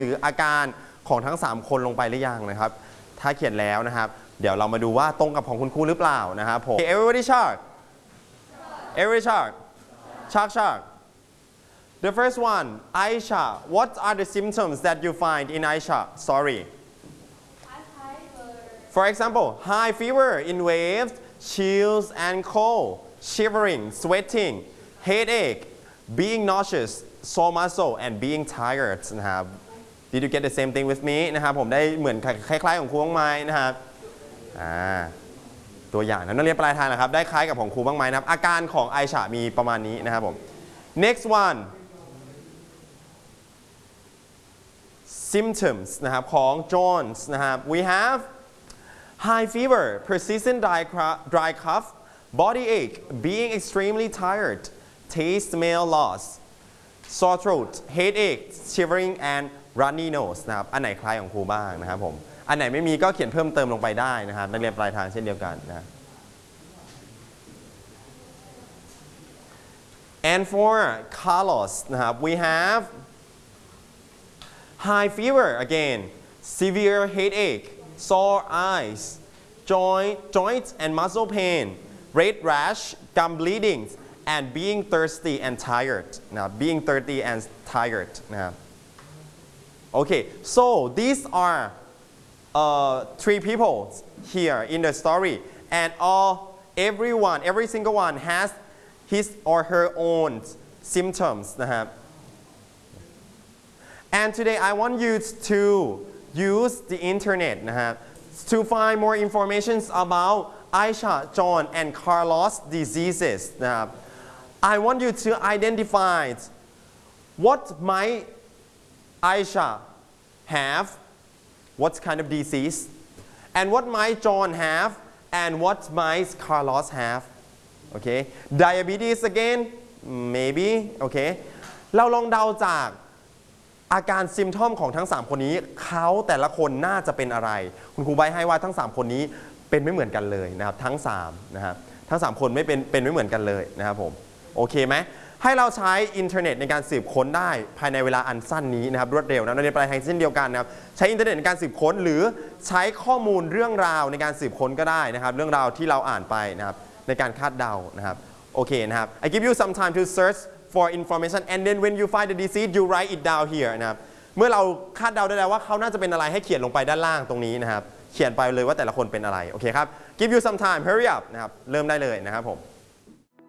หรืออาการของทั้ง3คนลงไปหรือยังนะครับถ้าเขียนแล้วนะครับเดี๋ยวเรามาดูว่าตรงกับของคุณครูหรือเปล่านะครับผม Everybody shark Everybody shark shark shark The first one Aisha what are the symptoms that you find in Aisha sorry For example high fever in waves chills and cold shivering sweating headache being nauseous sore muscle and being tired นะครับ Did you get the same thing with me นะครับผมได้เหมือนคล้ายๆของครูบ้างไหมนะครับตัวอย่างนักเรียนปลายทางนะครับได้คล้ายกับของครูบ้างไหมนะครับอาการของไอชามีประมาณนี้นะครับผม next one symptoms นะครับของ Jones นะครับ we have high fever persistent dry cough body ache being extremely tired taste smell loss sore throat headache shivering and runny nose นะครับอันไหนคล้ายของครูบ้างนะครับผมอันไหนไม่มีก็เขียนเพิ่มเติมลงไปได้นะครับนักเรียนปลายทางเช่นเดียวกันนะ and for Carlos นะครับ we have high fever again severe headache sore eyes joint and muscle pain red rash gum bleeding and being thirsty and tired นะครับ being thirsty and tired นะครับ okay so these are three people here in the story and every single one has his or her own symptoms นะครับ and today I want you to use the internet นะครับ to find more information about Aisha, John and Carlos diseases นะครับ I want you to identify what might Aisha have what kind of disease and what might John have and what might Carlos have okay diabetes again maybe okay เราลองเดาจากอาการซิมทอมของทั้ง3คนนี้เขาแต่ละคนน่าจะเป็นอะไรคุณครูใบให้ว่าทั้ง3คนนี้เป็นไม่เหมือนกันเลยนะครับทั้ง3นะครับทั้ง3คนไม่เป็นไม่เหมือนกันเลยนะครับผมโอเคไหมให้เราใช้อินเทอร์เน็ตในการสืบค้นได้ภายในเวลาอันสั้นนี้นะครับรวดเร็วนะในปลายทางเช่นเดียวกันนะครับใช้อินเทอร์เน็ตในการสืบค้นหรือใช้ข้อมูลเรื่องราวในการสืบค้นก็ได้นะครับเรื่องราวที่เราอ่านไปนะครับในการคาดเดานะครับโอเคนะครับ I give you some time to search for information and then when you find the disease you write it down here นะครับเมื่อเราคาดเดาได้แล้วว่าเขาน่าจะเป็นอะไรให้เขียนลงไปด้านล่างตรงนี้นะครับเขียนไปเลยว่าแต่ละคนเป็นอะไรโอเคครับ give you some time hurry up นะครับเริ่มได้เลยนะครับผม